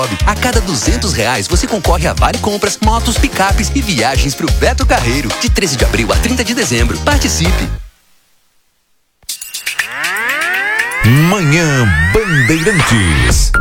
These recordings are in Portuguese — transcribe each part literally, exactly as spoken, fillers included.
A cada duzentos reais você concorre a vale compras, motos, picapes e viagens pro Beto Carreiro. De treze de abril a trinta de dezembro. Participe! Manhã Bandeirantes.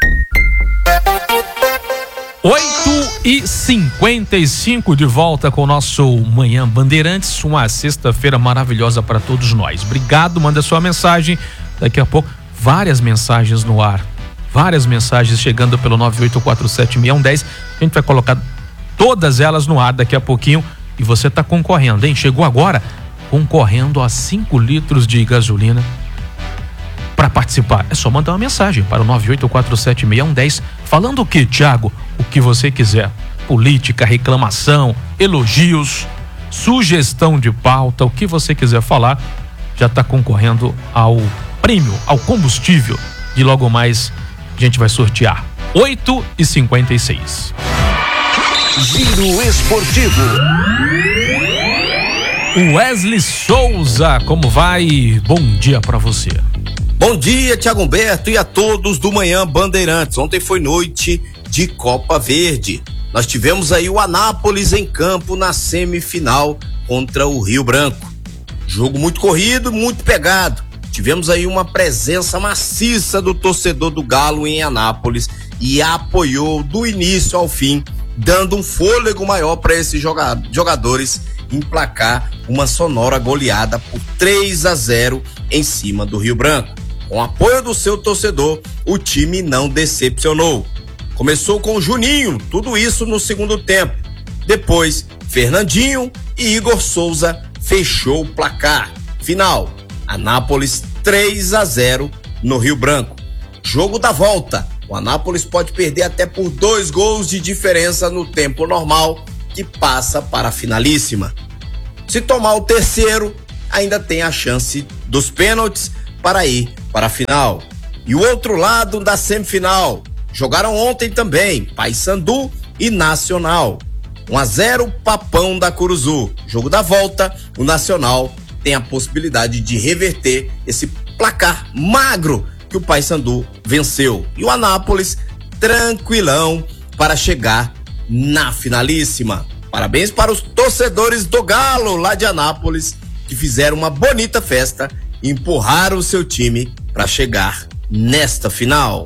oito e cinquenta e cinco, de volta com o nosso Manhã Bandeirantes, uma sexta-feira maravilhosa para todos nós. Obrigado, manda sua mensagem. Daqui a pouco, várias mensagens no ar. Várias mensagens chegando pelo nove oito quatro sete seis um um zero. A gente vai colocar todas elas no ar daqui a pouquinho. E você está concorrendo, hein? Chegou agora concorrendo a cinco litros de gasolina. Para participar, é só mandar uma mensagem para o nove oito quatro sete seis um um zero. Falando o que, Thiago? O que você quiser. Política, reclamação, elogios, sugestão de pauta, o que você quiser falar, já está concorrendo ao prêmio, ao combustível. De logo mais a gente vai sortear. oito e cinquenta e seis. Giro Esportivo. Wesley Souza, como vai? Bom dia para você. Bom dia, Thiago Humberto, e a todos do Manhã Bandeirantes. Ontem foi noite de Copa Verde. Nós tivemos aí o Anápolis em campo na semifinal contra o Rio Branco. Jogo muito corrido, muito pegado. Tivemos aí uma presença maciça do torcedor do Galo em Anápolis e apoiou do início ao fim, dando um fôlego maior para esses jogadores emplacar uma sonora goleada por três a zero em cima do Rio Branco. Com apoio do seu torcedor, o time não decepcionou. Começou com o Juninho, tudo isso no segundo tempo. Depois, Fernandinho e Igor Souza fechou o placar. Final, Anápolis três a zero no Rio Branco. Jogo da volta. O Anápolis pode perder até por dois gols de diferença no tempo normal, que passa para a finalíssima. Se tomar o terceiro, ainda tem a chance dos pênaltis para ir para a final. E o outro lado da semifinal, jogaram ontem também Paysandu e Nacional. um a zero, Papão da Curuzu. Jogo da volta, o Nacional tem a possibilidade de reverter esse placar magro que o Paysandu venceu. E o Anápolis tranquilão para chegar na finalíssima. Parabéns para os torcedores do Galo lá de Anápolis, que fizeram uma bonita festa e empurraram o seu time para chegar nesta final.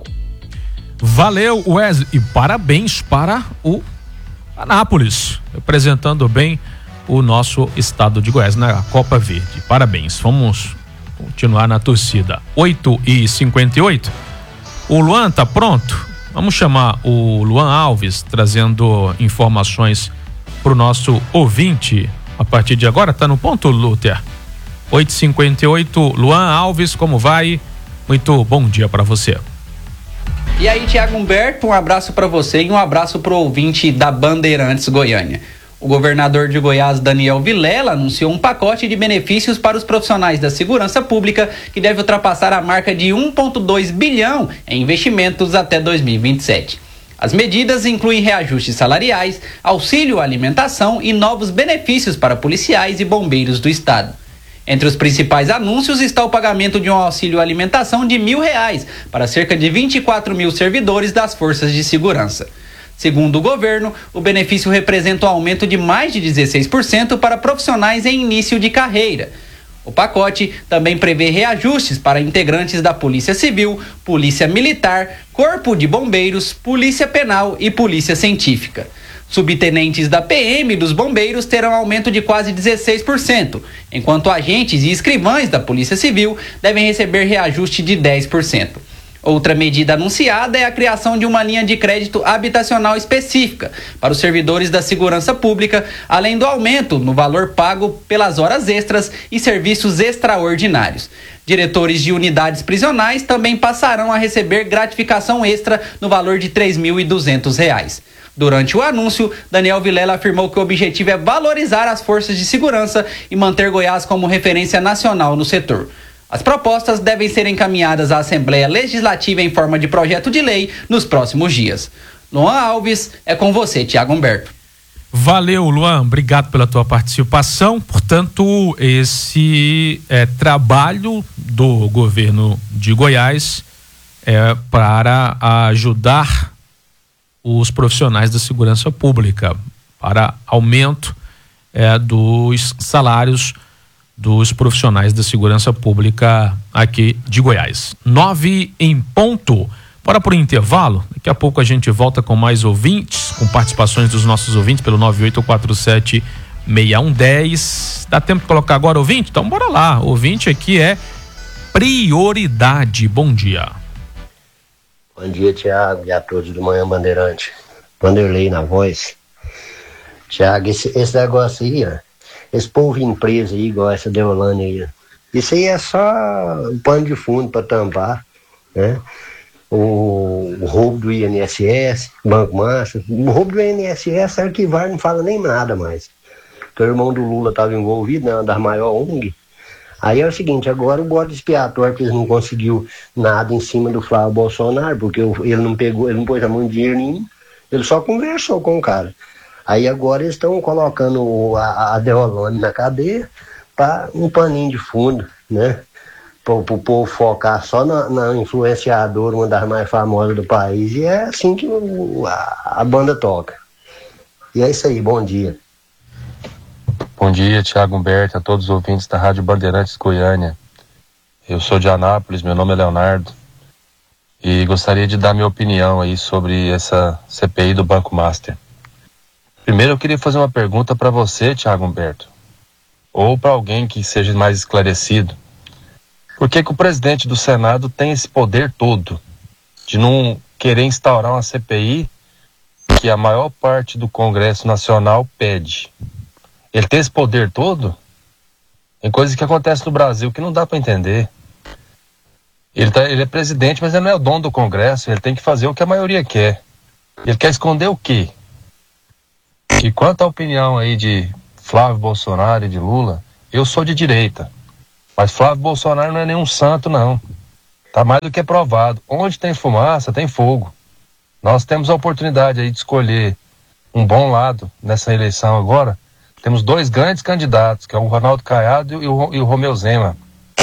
Valeu, Wesley, e parabéns para o Anápolis, representando bem o nosso estado de Goiás na Copa Verde. Parabéns, vamos continuar na torcida. oito e cinquenta e oito. O Luan tá pronto? Vamos chamar o Luan Alves, trazendo informações pro nosso ouvinte. A partir de agora, tá no ponto, Luther? oito e cinquenta e oito, Luan Alves, como vai? Muito bom dia para você. E aí, Thiago Humberto, um abraço para você e um abraço pro ouvinte da Bandeirantes Goiânia. O governador de Goiás, Daniel Vilela, anunciou um pacote de benefícios para os profissionais da segurança pública que deve ultrapassar a marca de um vírgula dois bilhão em investimentos até dois mil e vinte e sete. As medidas incluem reajustes salariais, auxílio alimentação e novos benefícios para policiais e bombeiros do estado. Entre os principais anúncios está o pagamento de um auxílio alimentação de mil reais para cerca de vinte e quatro mil servidores das forças de segurança. Segundo o governo, o benefício representa um aumento de mais de dezesseis por cento para profissionais em início de carreira. O pacote também prevê reajustes para integrantes da Polícia Civil, Polícia Militar, Corpo de Bombeiros, Polícia Penal e Polícia Científica. Subtenentes da P M e dos bombeiros terão aumento de quase dezesseis por cento, enquanto agentes e escrivães da Polícia Civil devem receber reajuste de dez por cento. Outra medida anunciada é a criação de uma linha de crédito habitacional específica para os servidores da segurança pública, além do aumento no valor pago pelas horas extras e serviços extraordinários. Diretores de unidades prisionais também passarão a receber gratificação extra no valor de três mil e duzentos reais. Durante o anúncio, Daniel Vilela afirmou que o objetivo é valorizar as forças de segurança e manter Goiás como referência nacional no setor. As propostas devem ser encaminhadas à Assembleia Legislativa em forma de projeto de lei nos próximos dias. Luan Alves, é com você, Thiago Humberto. Valeu, Luan, obrigado pela tua participação. Portanto, esse é, trabalho do governo de Goiás é para ajudar os profissionais da segurança pública, para aumento é, dos salários dos profissionais da segurança pública aqui de Goiás. Nove em ponto. Bora por intervalo. Daqui a pouco a gente volta com mais ouvintes, com participações dos nossos ouvintes pelo nove oito quatro sete seis um um zero. Dá tempo de colocar agora ouvinte? Então bora lá. Ouvinte aqui é prioridade. Bom dia. Bom dia, Tiago, e a todos do Manhã Bandeirante. Vanderlei na voz. Tiago, esse, esse negócio aí, ó, esse povo empresa aí, igual essa Deolane aí, ó, isso aí é só um pano de fundo para tampar, né? O, o roubo do I N S S, Banco Massa, o roubo do I N S S, arquivar não fala nem nada mais. Porque o irmão do Lula estava envolvido, né, uma das maiores O N G. Aí é o seguinte, agora o bode expiatório, que eles não conseguiu nada em cima do Flávio Bolsonaro, porque ele não pegou, ele não pôs a mão de dinheiro nenhum, ele só conversou com o cara. Aí agora eles estão colocando a, a Deolane na cadeia para um paninho de fundo, né? Para o povo focar só na, na influenciadora, uma das mais famosas do país, e é assim que o, a, a banda toca. E é isso aí, bom dia. Bom dia, Tiago Humberto, a todos os ouvintes da Rádio Bandeirantes Goiânia. Eu sou de Anápolis, meu nome é Leonardo, e gostaria de dar minha opinião aí sobre essa C P I do Banco Master. Primeiro eu queria fazer uma pergunta para você, Tiago Humberto, ou para alguém que seja mais esclarecido. Por que que o presidente do Senado tem esse poder todo de não querer instaurar uma C P I que a maior parte do Congresso Nacional pede? Ele tem esse poder todo? Tem coisas que acontecem no Brasil que não dá para entender. Ele, tá, ele é presidente, mas ele não é o dono do Congresso, ele tem que fazer o que a maioria quer. Ele quer esconder o quê? E quanto à opinião aí de Flávio Bolsonaro e de Lula, eu sou de direita. Mas Flávio Bolsonaro não é nenhum santo, não. Tá mais do que provado. Onde tem fumaça, tem fogo. Nós temos a oportunidade aí de escolher um bom lado nessa eleição agora. Temos dois grandes candidatos, que é o Ronaldo Caiado e o, e o Romeu Zema.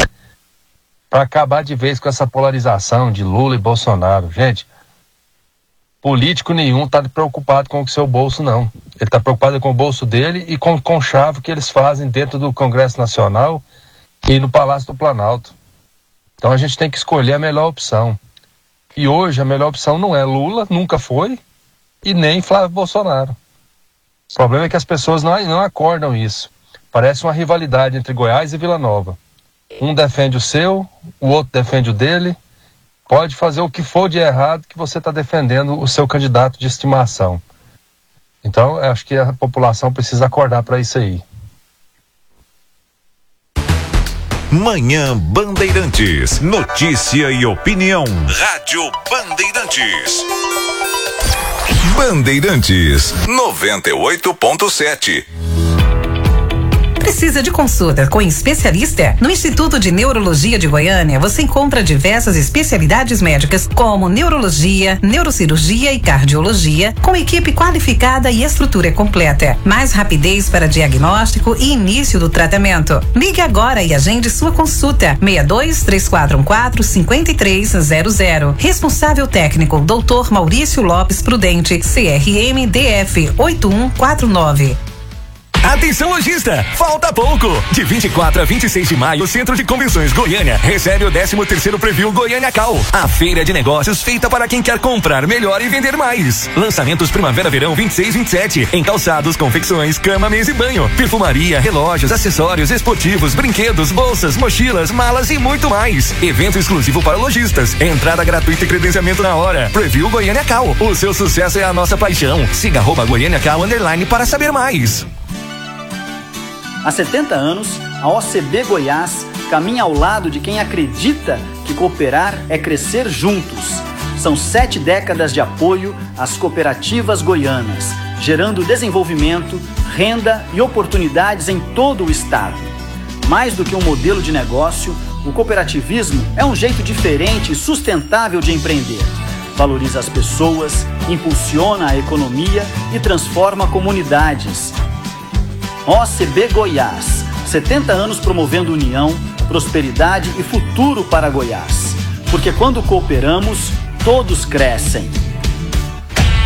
Para acabar de vez com essa polarização de Lula e Bolsonaro. Gente, político nenhum está preocupado com o seu bolso, não. Ele está preocupado com o bolso dele e com o conchavo que eles fazem dentro do Congresso Nacional e no Palácio do Planalto. Então a gente tem que escolher a melhor opção. E hoje a melhor opção não é Lula, nunca foi, e nem Flávio Bolsonaro. O problema é que as pessoas não, não acordam isso. Parece uma rivalidade entre Goiás e Vila Nova. Um defende o seu, o outro defende o dele. Pode fazer o que for de errado que você está defendendo o seu candidato de estimação. Então, eu acho que a população precisa acordar para isso aí. Manhã Bandeirantes. Notícia e opinião. Rádio Bandeirantes. Bandeirantes noventa e oito ponto sete. Precisa de consulta com especialista? No Instituto de Neurologia de Goiânia, você encontra diversas especialidades médicas, como neurologia, neurocirurgia e cardiologia, com equipe qualificada e estrutura completa. Mais rapidez para diagnóstico e início do tratamento. Ligue agora e agende sua consulta. seis dois, três quatro um quatro, cinco três zero zero. Responsável técnico, doutor Maurício Lopes Prudente, C R M D F oito um quatro nove. Atenção, lojista! Falta pouco! De vinte e quatro a vinte e seis de maio, o Centro de Convenções Goiânia recebe o décimo terceiro Preview Goiânia Cal, a feira de negócios feita para quem quer comprar melhor e vender mais. Lançamentos Primavera-Verão vinte e seis e vinte e sete, em calçados, confecções, cama, mesa e banho, perfumaria, relógios, acessórios, esportivos, brinquedos, bolsas, mochilas, malas e muito mais. Evento exclusivo para lojistas. Entrada gratuita e credenciamento na hora. Preview Goiânia Cal. O seu sucesso é a nossa paixão. Siga arroba Goiânia Cal underline para saber mais. Há setenta anos, a O C B Goiás caminha ao lado de quem acredita que cooperar é crescer juntos. São sete décadas de apoio às cooperativas goianas, gerando desenvolvimento, renda e oportunidades em todo o estado. Mais do que um modelo de negócio, o cooperativismo é um jeito diferente e sustentável de empreender. Valoriza as pessoas, impulsiona a economia e transforma comunidades. O C B Goiás, setenta anos promovendo união, prosperidade e futuro para Goiás. Porque quando cooperamos, todos crescem.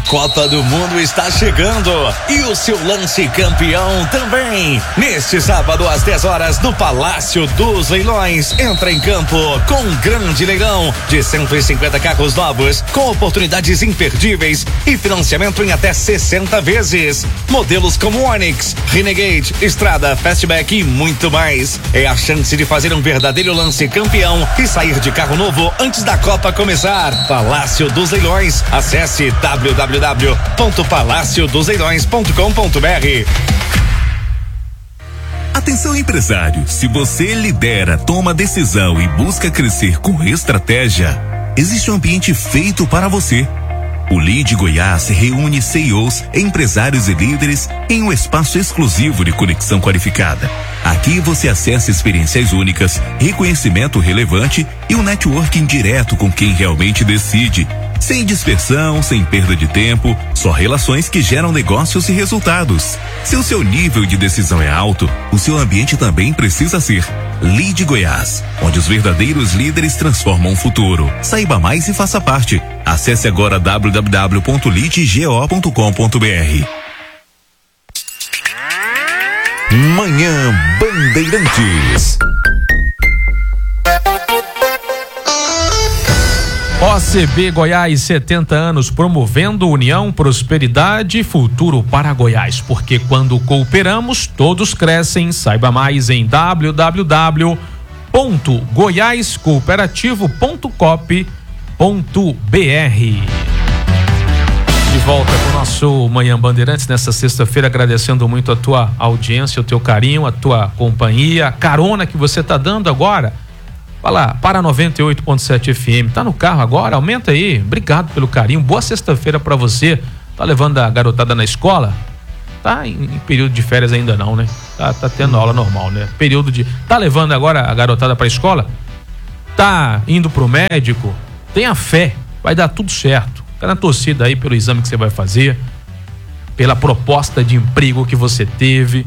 A Copa do Mundo está chegando e o seu lance campeão também. Neste sábado às dez horas no Palácio dos Leilões, entra em campo com um grande leilão de cento e cinquenta carros novos com oportunidades imperdíveis e financiamento em até sessenta vezes. Modelos como Onix, Renegade, Strada, Fastback e muito mais. É a chance de fazer um verdadeiro lance campeão e sair de carro novo antes da Copa começar. Palácio dos Leilões. Acesse w w w ponto palácio dos leilões ponto com ponto b r. Atenção, empresário, se você lidera, toma decisão e busca crescer com estratégia, existe um ambiente feito para você. O Lead Goiás reúne C E Os, empresários e líderes em um espaço exclusivo de conexão qualificada. Aqui você acessa experiências únicas, reconhecimento relevante e um networking direto com quem realmente decide. Sem dispersão, sem perda de tempo, só relações que geram negócios e resultados. Se o seu nível de decisão é alto, o seu ambiente também precisa ser. Lead Goiás, onde os verdadeiros líderes transformam o futuro. Saiba mais e faça parte. Acesse agora w w w ponto lead go ponto com ponto b r. Manhã Bandeirantes. O C B Goiás, setenta anos, promovendo união, prosperidade e futuro para Goiás, porque quando cooperamos, todos crescem. Saiba mais em w w w ponto goiás cooperativo ponto cop ponto b r. De volta com o nosso Manhã Bandeirantes nessa sexta-feira, agradecendo muito a tua audiência, o teu carinho, a tua companhia, a carona que você tá dando agora. Fala, para noventa e oito ponto sete F M, tá no carro agora? Aumenta aí, obrigado pelo carinho, boa sexta-feira pra você. Tá levando a garotada na escola? Tá em, em período de férias ainda não, né? Tá, tá tendo aula normal, né? Período de... Tá levando agora a garotada pra escola? Tá indo pro médico? Tenha fé, vai dar tudo certo. Tá na torcida aí pelo exame que você vai fazer, pela proposta de emprego que você teve,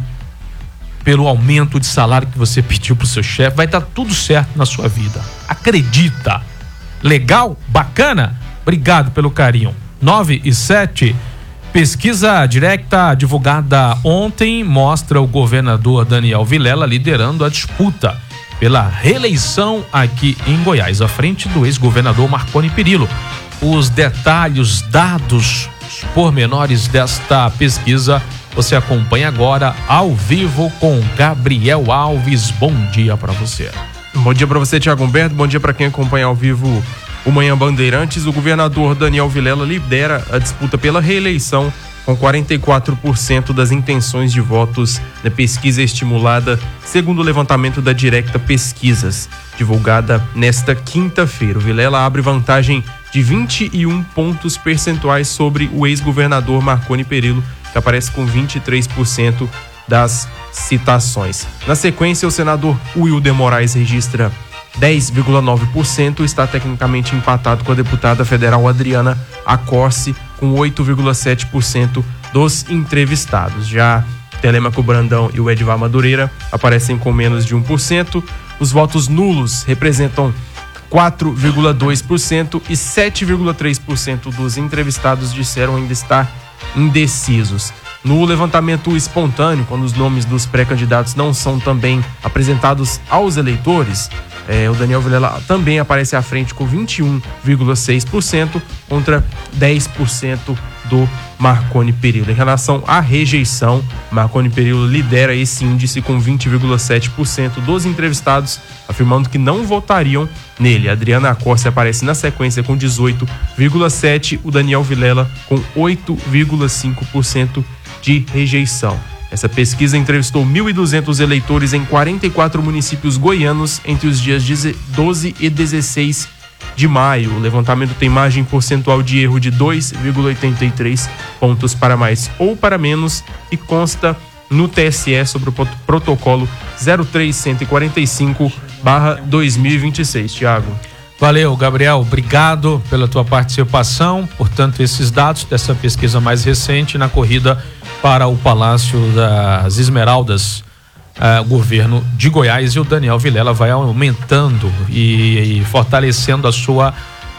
pelo aumento de salário que você pediu pro seu chefe, vai dar tudo certo na sua vida. Acredita. Legal? Bacana? Obrigado pelo carinho. nove e sete. Pesquisa direta divulgada ontem mostra o governador Daniel Vilela liderando a disputa pela reeleição aqui em Goiás, à frente do ex-governador Marconi Perillo. Os detalhes, dados, os pormenores desta pesquisa você acompanha agora ao vivo com Gabriel Alves. Bom dia para você. Bom dia para você, Thiago Humberto. Bom dia para quem acompanha ao vivo o Manhã Bandeirantes. O governador Daniel Vilela lidera a disputa pela reeleição com quarenta e quatro por cento das intenções de votos na pesquisa estimulada, segundo o levantamento da Directa Pesquisas, divulgada nesta quinta-feira. O Vilela abre vantagem de vinte e um pontos percentuais sobre o ex-governador Marconi Perillo, que aparece com vinte e três por cento das citações. Na sequência, o senador Wilder Moraes registra dez vírgula nove por cento, está tecnicamente empatado com a deputada federal Adriana Acorce, com oito vírgula sete por cento dos entrevistados. Já Telêmaco Brandão e o Edivar Madureira aparecem com menos de um por cento. Os votos nulos representam quatro vírgula dois por cento e sete vírgula três por cento dos entrevistados disseram ainda estar indecisos. No levantamento espontâneo, quando os nomes dos pré-candidatos não são também apresentados aos eleitores, eh, o Daniel Vilela também aparece à frente com vinte e um vírgula seis por cento contra dez por cento do Marconi Perillo. Em relação à rejeição, Marconi Perillo lidera esse índice com vinte vírgula sete por cento dos entrevistados afirmando que não votariam nele. A Adriana Acorce aparece na sequência com dezoito vírgula sete por cento, o Daniel Vilela com oito vírgula cinco por cento de rejeição. Essa pesquisa entrevistou mil e duzentos eleitores em quarenta e quatro municípios goianos entre os dias doze e dezesseis de maio. O levantamento tem margem percentual de erro de dois vírgula oitenta e três pontos para mais ou para menos e consta no T S E sobre o protocolo zero três um quatro cinco barra dois mil e vinte e seis. Thiago. Valeu, Gabriel, obrigado pela tua participação. Portanto, esses dados dessa pesquisa mais recente na corrida para o Palácio das Esmeraldas, uh, governo de Goiás, e o Daniel Vilela vai aumentando e, e fortalecendo a sua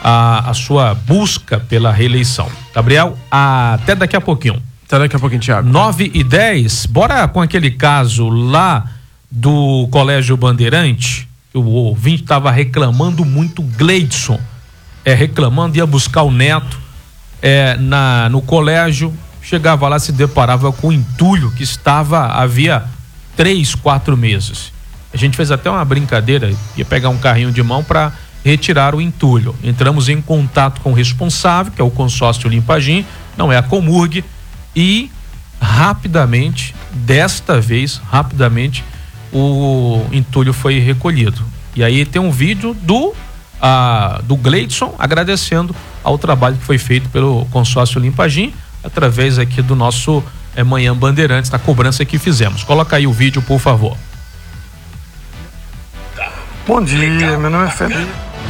a, a sua busca pela reeleição. Gabriel, até daqui a pouquinho. Até daqui a pouquinho, Thiago. nove e dez, bora com aquele caso lá do Colégio Bandeirante, que o ouvinte estava reclamando muito, Gleidson, é, reclamando, ia buscar o neto é, na, no colégio, chegava lá, se deparava com o entulho que estava havia três, quatro meses. A gente fez até uma brincadeira, ia pegar um carrinho de mão para retirar o entulho. Entramos em contato com o responsável, que é o consórcio Limpagim, não é a Comurg, e rapidamente, desta vez, rapidamente, o entulho foi recolhido. E aí tem um vídeo do, ah, do Gleidson agradecendo ao trabalho que foi feito pelo consórcio Limpagim, através aqui do nosso é, Manhã Bandeirantes, da cobrança que fizemos. Coloca aí o vídeo, por favor. Bom dia, meu nome é Felipe.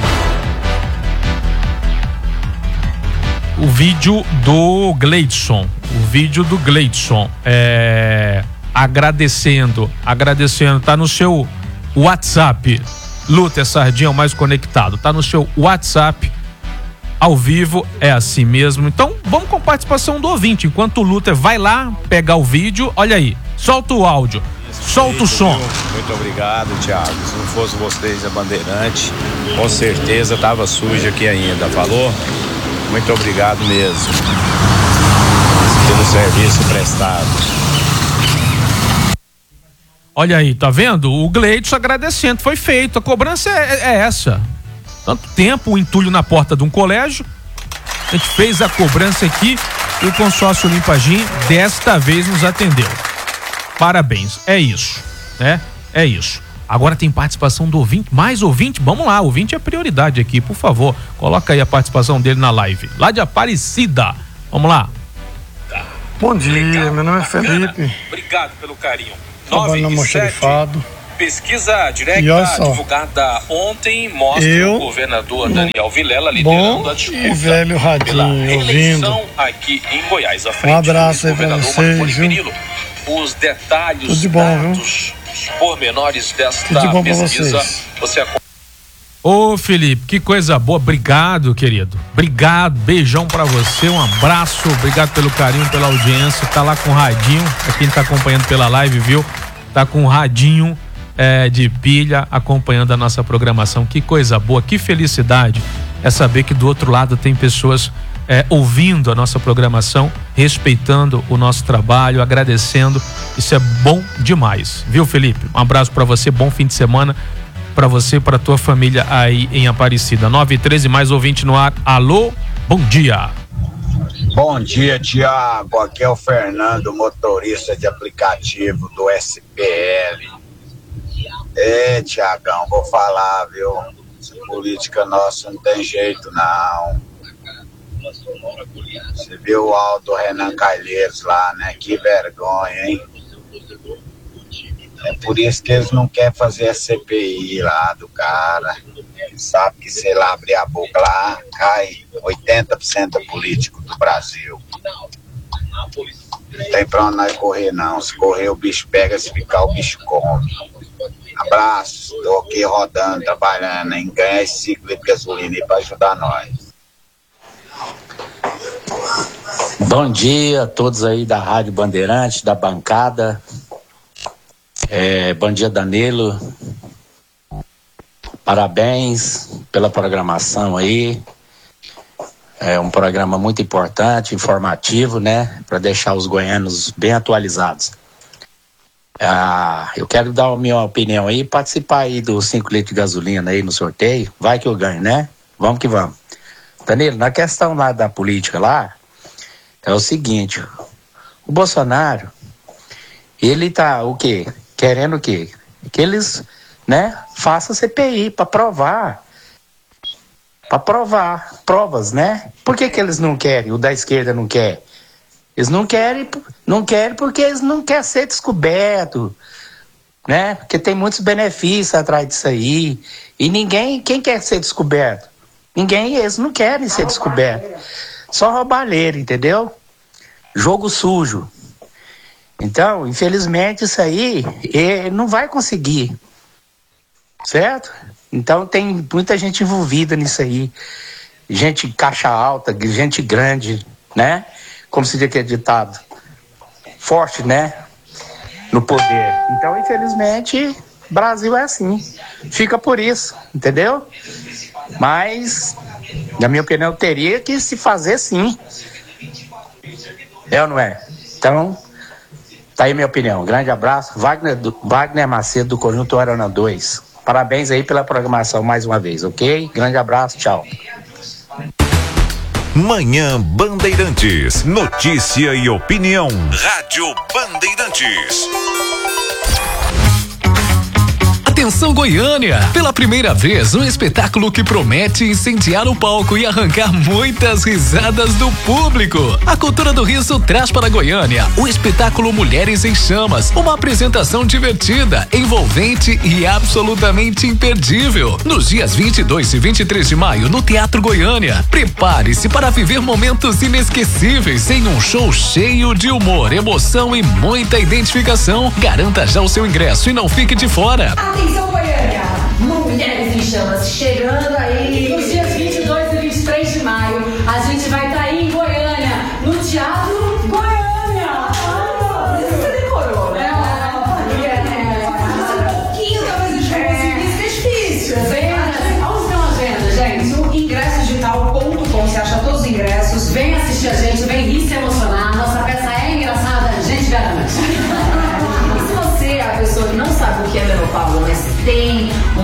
O vídeo do Gleidson, o vídeo do Gleidson, é, agradecendo, agradecendo, tá no seu WhatsApp, Luther Sardinha, o mais conectado, tá no seu WhatsApp, ao vivo, é assim mesmo. Então, vamos com a participação do ouvinte, enquanto o Luther vai lá pegar o vídeo, olha aí, solta o áudio, solta o som. Muito obrigado, Thiago, se não fosse vocês a Bandeirante, com certeza tava sujo aqui ainda, falou? Muito obrigado mesmo pelo serviço prestado. Olha aí, tá vendo? O Gleidson agradecendo, foi feito, a cobrança é, é essa. Tanto tempo, o entulho na porta de um colégio, a gente fez a cobrança aqui e o consórcio Limpagim desta vez nos atendeu. Parabéns, é isso, né? É isso. Agora tem participação do ouvinte, mais ouvinte, vamos lá, ouvinte é prioridade aqui, por favor, coloca aí a participação dele na live, lá de Aparecida, vamos lá. Bom dia, meu nome é Felipe. Obrigado pelo carinho. Trabalho no Almoxarifado. Pesquisa direta divulgada ontem mostra eu, o governador Daniel Vilela liderando bom a disputa e velho radinho ouvindo. Aqui em Goiás, à frente Um abraço aí pra vocês, viu? Os detalhes, tudo de bom, dados, viu? Pormenores desta tudo de bom pesquisa, pra vocês. você acompanha. Ô Felipe, que coisa boa, obrigado querido, obrigado, beijão pra você, um abraço, obrigado pelo carinho, pela audiência, tá lá com o radinho, pra quem tá acompanhando pela live, viu? Tá com o radinho é, de pilha acompanhando a nossa programação, que coisa boa, que felicidade é saber que do outro lado tem pessoas é, ouvindo a nossa programação, respeitando o nosso trabalho, agradecendo, isso é bom demais, viu Felipe? Um abraço pra você, bom fim de semana para você e para tua família aí em Aparecida. nove e treze, mais ouvinte no ar. Alô, bom dia. Bom dia, Tiago. Aqui é o Fernando, motorista de aplicativo do S P L. É, Tiagão, vou falar, viu? Essa política nossa não tem jeito, não. Você viu o Aldo Renan Calheiros lá, né? Que vergonha, hein? É por isso que eles não querem fazer a C P I lá do cara. Eles sabem que se ele abrir a boca lá, cai oitenta por cento do político do Brasil. Não tem pra onde nós correr, não. Se correr, o bicho pega, se ficar, o bicho come. Abraço, tô aqui rodando, trabalhando em ganhar esse ciclo de gasolina aí pra ajudar nós. Bom dia a todos aí da Rádio Bandeirantes, da bancada. É, bom dia, Danilo. Parabéns pela programação aí. É um programa muito importante, informativo, né? Para deixar os goianos bem atualizados. Ah, eu quero dar a minha opinião aí, participar aí dos cinco litros de gasolina aí no sorteio. Vai que eu ganho, né? Vamos que vamos. Danilo, na questão lá da política lá, é o seguinte, o Bolsonaro, ele tá o quê? Querendo o quê? Que eles, né, façam C P I para provar. Para provar. Provas, né? Por que que eles não querem? O da esquerda não quer? Eles não querem, não querem porque eles não querem ser descoberto, né? Porque tem muitos benefícios atrás disso aí. E ninguém, quem quer ser descoberto? Ninguém, eles não querem ser descobertos. Só roubalheira, entendeu? Jogo sujo. Então, infelizmente, isso aí ele não vai conseguir, certo? Então tem muita gente envolvida nisso aí. gente caixa alta, gente grande, né? Como se diz que é ditado, forte, né? No poder. Então, infelizmente, Brasil é assim. Fica por isso, entendeu? Mas, na minha opinião, teria que se fazer sim. É ou não é? Então, tá aí minha opinião. Grande abraço. Wagner, do, Wagner Macedo, do Conjunto Arana dois. Parabéns aí pela programação mais uma vez, ok? Grande abraço, tchau. Manhã Bandeirantes. Notícia e opinião. Rádio Bandeirantes. Atenção Goiânia! Pela primeira vez, um espetáculo que promete incendiar o palco e arrancar muitas risadas do público. A Cultura do Riso traz para Goiânia o espetáculo Mulheres em Chamas, uma apresentação divertida, envolvente e absolutamente imperdível. Nos dias vinte e dois e vinte e três de maio, no Teatro Goiânia. Prepare-se para viver momentos inesquecíveis em um show cheio de humor, emoção e muita identificação. Garanta já o seu ingresso e não fique de fora. Atenção Goiânia, Mulheres em Chamas, chegando aí nos dias vinte e dois e vinte e três de maio. A gente vai estar tá aí em Goiânia, no Teatro Goiânia. Ah, você decorou, né? É, um pouquinho, talvez a gente não conseguisse, é difícil. Venha, onde tem uma agenda, gente? No ingresso digital ponto com, você acha todos os ingressos. Vem assistir a gente, vem rir, se emocionar. Nossa peça é engraçada, a gente garante. A pessoa que não sabe o que é menopausa, mas tem